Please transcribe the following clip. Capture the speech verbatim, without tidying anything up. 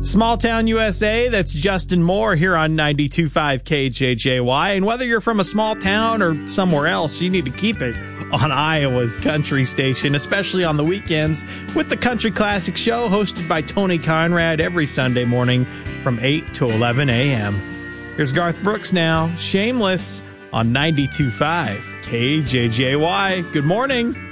Small Town U S A, that's Justin Moore here on ninety-two point five K J J Y. And whether you're from a small town or somewhere else, you need to keep it on Iowa's country station, especially on the weekends with the Country Classic Show hosted by Tony Conrad every Sunday morning from eight to eleven a.m. Here's Garth Brooks now, Shameless on ninety-two point five K J J Y. Good morning.